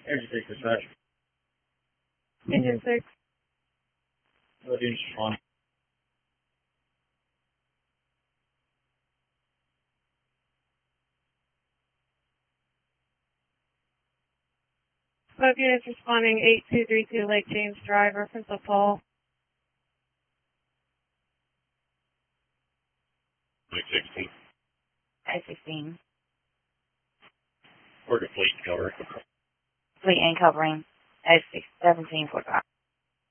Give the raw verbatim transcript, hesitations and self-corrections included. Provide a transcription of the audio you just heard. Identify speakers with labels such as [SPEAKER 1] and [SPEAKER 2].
[SPEAKER 1] Energy six dispatch.
[SPEAKER 2] Engine six.
[SPEAKER 1] What units responding?
[SPEAKER 2] Both units responding eight two three two Lake James Drive, reference of Paul.
[SPEAKER 3] Lake sixteen.
[SPEAKER 4] I sixteen.
[SPEAKER 3] We're complete cover.
[SPEAKER 4] Fleet and covering. I seventeen forty-five.